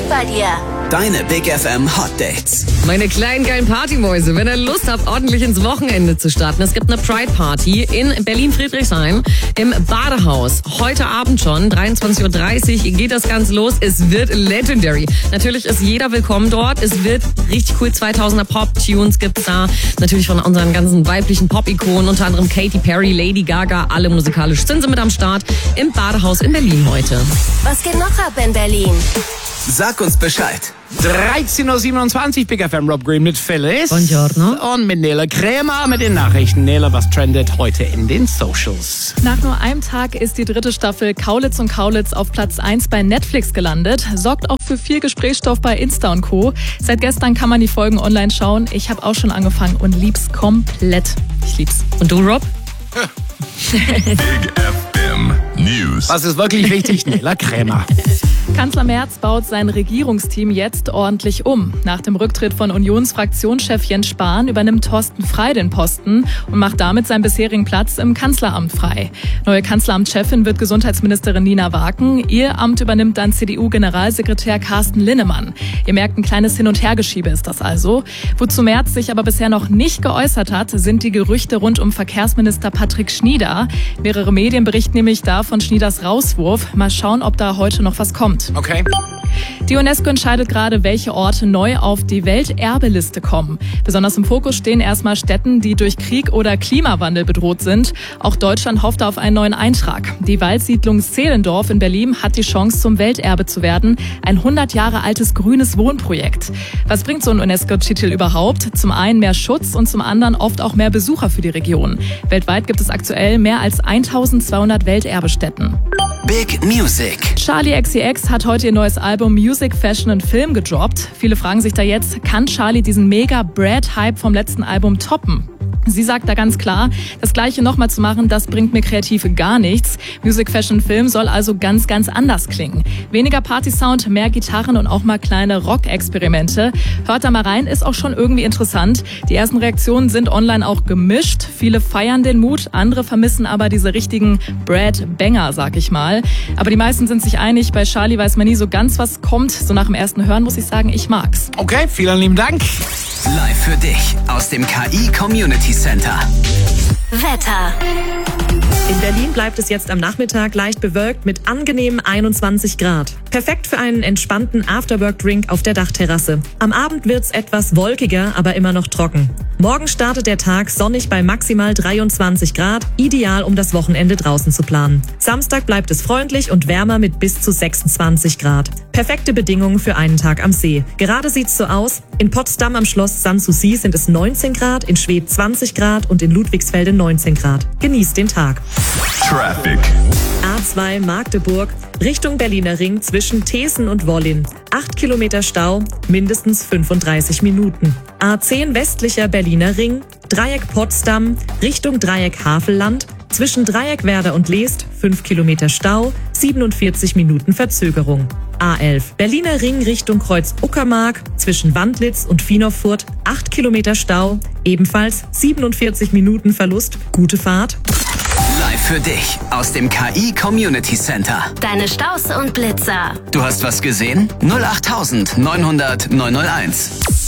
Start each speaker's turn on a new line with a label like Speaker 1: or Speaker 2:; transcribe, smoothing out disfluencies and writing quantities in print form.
Speaker 1: geht bei dir?
Speaker 2: Deine Big FM Hot Dates.
Speaker 3: Meine kleinen geilen Partymäuse, wenn ihr Lust habt, ordentlich ins Wochenende zu starten. Es gibt eine Pride Party in Berlin-Friedrichshain im Badehaus. Heute Abend schon, 23.30 Uhr geht das Ganze los. Es wird legendary. Natürlich ist jeder willkommen dort. Es wird richtig cool. 2000er Pop-Tunes gibt's da. Natürlich von unseren ganzen weiblichen Pop-Ikonen, unter anderem Katy Perry, Lady Gaga. Alle musikalisch sind sie mit am Start im Badehaus in Berlin heute.
Speaker 1: Was geht noch ab in Berlin?
Speaker 2: Sag uns Bescheid.
Speaker 4: 13.27 Uhr, Big FM, Rob Green mit Phyllis.
Speaker 3: Buongiorno.
Speaker 4: Und mit Nele Krämer mit den Nachrichten. Nele, was trendet heute in den Socials?
Speaker 5: Nach nur einem Tag ist die 3. Staffel Kaulitz und Kaulitz auf Platz 1 bei Netflix gelandet. Sorgt auch für viel Gesprächsstoff bei Insta und Co. Seit gestern kann man die Folgen online schauen. Ich habe auch schon angefangen und lieb's komplett. Ich lieb's.
Speaker 3: Und du, Rob?
Speaker 6: Big FM News.
Speaker 4: Was ist wirklich wichtig? Nele Krämer.
Speaker 5: Kanzler Merz baut sein Regierungsteam jetzt ordentlich um. Nach dem Rücktritt von Unionsfraktionschef Jens Spahn übernimmt Thorsten Frey den Posten und macht damit seinen bisherigen Platz im Kanzleramt frei. Neue Kanzleramtschefin wird Gesundheitsministerin Nina Waken. Ihr Amt übernimmt dann CDU-Generalsekretär Carsten Linnemann. Ihr merkt, ein kleines Hin- und Hergeschiebe ist das also. Wozu Merz sich aber bisher noch nicht geäußert hat, sind die Gerüchte rund um Verkehrsminister Patrick Schnieder. Mehrere Medien berichten nämlich da von Schnieders Rauswurf. Mal schauen, ob da heute noch was kommt.
Speaker 4: Okay.
Speaker 5: Die UNESCO entscheidet gerade, welche Orte neu auf die Welterbeliste kommen. Besonders im Fokus stehen erstmal Städten, die durch Krieg oder Klimawandel bedroht sind. Auch Deutschland hofft auf einen neuen Eintrag. Die Waldsiedlung Zehlendorf in Berlin hat die Chance, zum Welterbe zu werden. Ein 100 Jahre altes grünes Wohnprojekt. Was bringt so ein UNESCO-Titel überhaupt? Zum einen mehr Schutz und zum anderen oft auch mehr Besucher für die Region. Weltweit gibt es aktuell mehr als 1200 Welterbestätten.
Speaker 2: Big Music.
Speaker 5: Charli XCX hat heute ihr neues Album Music, Fashion und Film gedroppt. Viele fragen sich da jetzt, kann Charli diesen Mega-Brad-Hype vom letzten Album toppen? Sie sagt da ganz klar, das Gleiche nochmal zu machen, das bringt mir kreativ gar nichts. Music, Fashion, Film soll also ganz, ganz anders klingen. Weniger Party-Sound, mehr Gitarren und auch mal kleine Rock-Experimente. Hört da mal rein, ist auch schon irgendwie interessant. Die ersten Reaktionen sind online auch gemischt. Viele feiern den Mut, andere vermissen aber diese richtigen Brad-Banger, sag ich mal. Aber die meisten sind sich einig, bei Charli weiß man nie so ganz, was kommt. So nach dem ersten Hören muss ich sagen, ich mag's.
Speaker 4: Okay, vielen lieben Dank.
Speaker 2: Live für dich aus dem KI Community Center.
Speaker 1: Wetter.
Speaker 7: In Berlin bleibt es jetzt am Nachmittag leicht bewölkt mit angenehmen 21 Grad. Perfekt für einen entspannten Afterwork-Drink auf der Dachterrasse. Am Abend wird's etwas wolkiger, aber immer noch trocken. Morgen startet der Tag sonnig bei maximal 23 Grad, ideal um das Wochenende draußen zu planen. Samstag bleibt es freundlich und wärmer mit bis zu 26 Grad. Perfekte Bedingungen für einen Tag am See. Gerade sieht's so aus, in Potsdam am Schloss Sanssouci sind es 19 Grad, in Schwedt 20 Grad und in Ludwigsfelde 19 Grad. Genießt den Tag.
Speaker 6: Traffic.
Speaker 7: A2 Magdeburg, Richtung Berliner Ring zwischen Thesen und Wollin. 8 Kilometer Stau, mindestens 35 Minuten. A10 westlicher Berliner Ring, Dreieck Potsdam, Richtung Dreieck Havelland, zwischen Dreieck Werder und Leest 5 Kilometer Stau, 47 Minuten Verzögerung. A11 Berliner Ring Richtung Kreuz Uckermark, zwischen Wandlitz und Wienerfurt 8 Kilometer Stau, ebenfalls 47 Minuten Verlust. Gute Fahrt.
Speaker 2: Live für dich aus dem KI Community Center.
Speaker 1: Deine Staus und Blitzer.
Speaker 2: Du hast was gesehen? 08900 901.